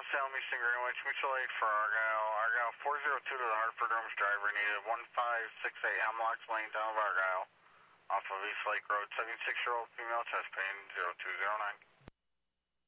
Salem Eastern Greenwich, Mutual Aid for Argyle. Argyle 402 to the Hartford Rooms driver needed 1568 Hemlocks Lane, down of Argyle. Off of East Lake Road, 76-year-old female, chest pain, 0209.